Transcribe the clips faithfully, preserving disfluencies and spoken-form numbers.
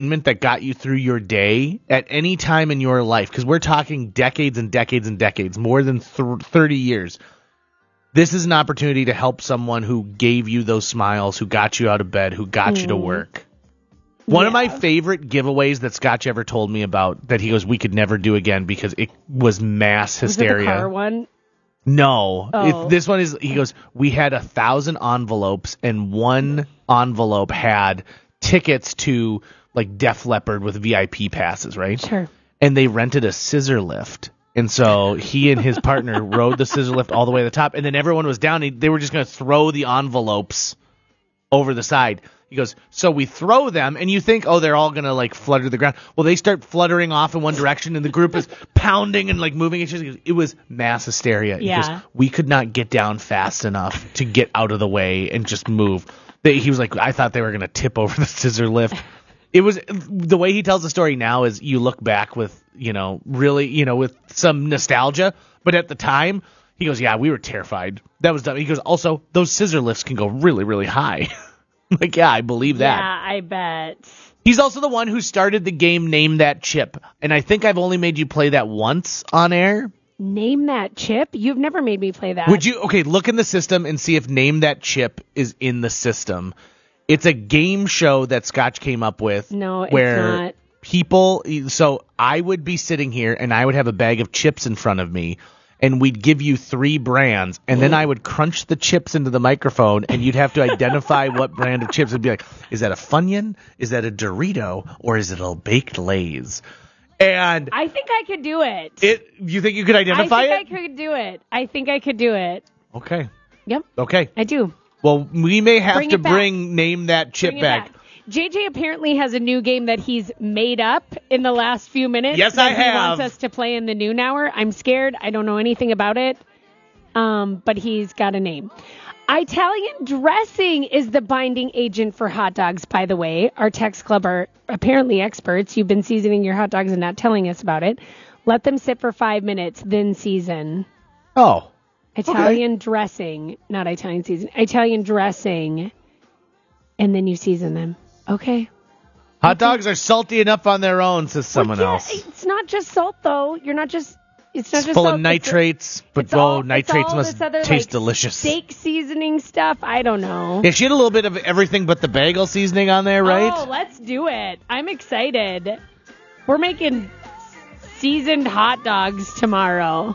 that got you through your day at any time in your life, because we're talking decades and decades and decades, more than th- thirty years, this is an opportunity to help someone who gave you those smiles, who got you out of bed, who got mm. you to work. One yeah. of my favorite giveaways that Scotch ever told me about that he goes, we could never do again because it was mass hysteria. Was it the car one? No. Oh. It, this one is, he goes, we had a thousand envelopes and one envelope had tickets to like Def Leppard with V I P passes, right? Sure. And they rented a scissor lift. And so he and his partner rode the scissor lift all the way to the top. And then everyone was down. And they were just going to throw the envelopes over the side. He goes, so we throw them, and you think, oh, they're all going to, like, flutter the ground. Well, they start fluttering off in one direction, and the group is pounding and, like, moving each other. It was mass hysteria. Yeah. He goes, we could not get down fast enough to get out of the way and just move. They, he was like, I thought they were going to tip over the scissor lift. It was, the way he tells the story now is you look back with, you know, really, you know, with some nostalgia. But at the time, he goes, yeah, we were terrified. That was dumb. He goes, also, those scissor lifts can go really, really high. Like, yeah, I believe that. Yeah, I bet. He's also the one who started the game Name That Chip. And I think I've only made you play that once on air. Name That Chip? You've never made me play that. Would you? Okay, look in the system and see if Name That Chip is in the system. It's a game show that Scotch came up with. No, it's where not. People, so I would be sitting here and I would have a bag of chips in front of me. And we'd give you three brands, and then I would crunch the chips into the microphone, and you'd have to identify what brand of chips. It'd be like, is that a Funyun? Is that a Dorito? Or is it a Baked Lay's? And I think I could do it. It. You think you could identify it? I think it? I could do it. I think I could do it. Okay. Yep. Okay. I do. Well, we may have bring to bring Name That Chip back. back. J J apparently has a new game that he's made up in the last few minutes. Yes, that I have. He wants us to play in the noon hour. I'm scared. I don't know anything about it. Um, but he's got a name. Italian dressing is the binding agent for hot dogs, by the way. Our text club are apparently experts. You've been seasoning your hot dogs and not telling us about it. Let them sit for five minutes, then season. Oh. Italian okay. dressing, not Italian season. Italian dressing, and then you season them. Okay. Hot dogs are salty enough on their own, says someone well, yeah, else. It's not just salt, though. You're not just. It's not it's just full salt. of nitrates, it's but all, oh, nitrates all must other, taste like, delicious. Steak seasoning stuff. I don't know. Yeah, she had a little bit of everything but the bagel seasoning on there, right? Oh, let's do it. I'm excited. We're making seasoned hot dogs tomorrow.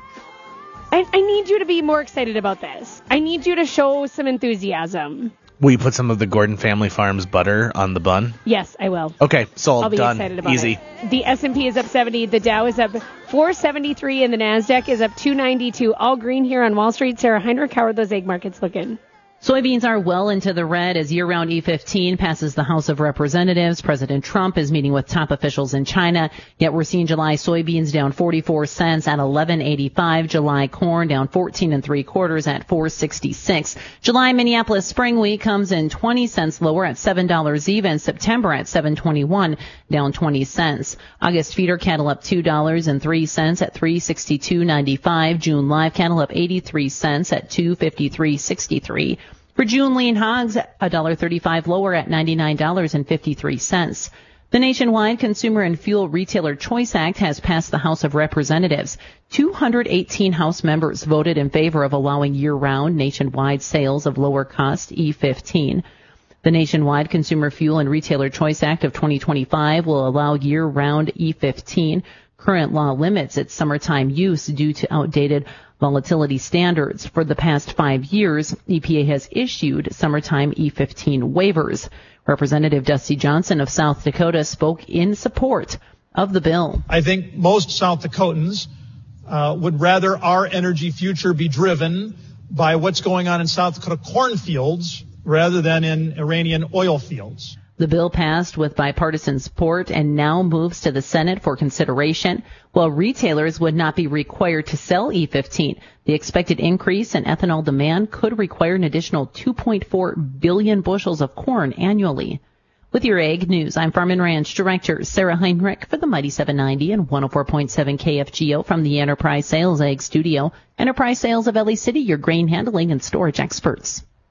I, I need you to be more excited about this. I need you to show some enthusiasm. Will you put some of the Gordon Family Farms butter on the bun? Yes, I will. Okay, sold. I'll be Done. excited about Easy. it. The S and P is up seventy. The Dow is up four seventy-three, and the NASDAQ is up two ninety-two. All green here on Wall Street. Sarah Heinrich, how are those egg markets looking? Soybeans are well into the red as year-round E fifteen passes the House of Representatives. President Trump is meeting with top officials in China. Yet we're seeing July soybeans down forty-four cents at eleven eighty-five. July corn down fourteen and three quarters at four sixty-six. July Minneapolis Spring Wheat comes in twenty cents lower at seven dollars even. September at seven twenty-one, down twenty cents. August feeder cattle up two dollars and three cents at three sixty-two ninety-five. June live cattle up eighty-three cents at two fifty-three sixty-three. For June lean hogs, one dollar thirty-five lower at ninety-nine dollars and fifty-three cents. The nationwide Consumer and Fuel Retailer Choice Act has passed the House of Representatives. two hundred eighteen House members voted in favor of allowing year-round nationwide sales of lower-cost E fifteen. The nationwide Consumer Fuel and Retailer Choice Act of twenty twenty-five will allow year-round E fifteen. Current law limits its summertime use due to outdated volatility standards. For the past five years, E P A has issued summertime E fifteen waivers. Representative Dusty Johnson of South Dakota spoke in support of the bill. I think most South Dakotans uh, would rather our energy future be driven by what's going on in South Dakota cornfields rather than in Iranian oil fields. The bill passed with bipartisan support and now moves to the Senate for consideration. While retailers would not be required to sell E fifteen, the expected increase in ethanol demand could require an additional two point four billion bushels of corn annually. With your Ag News, I'm Farm and Ranch Director Sarah Heinrich for the Mighty seven ninety and one oh four point seven K F G O from the Enterprise Sales Ag Studio. Enterprise Sales of L A City, your grain handling and storage experts.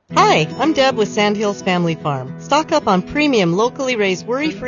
Hi, I'm Deb with Sandhills Family Farm. Stock up on premium, locally raised, worry-free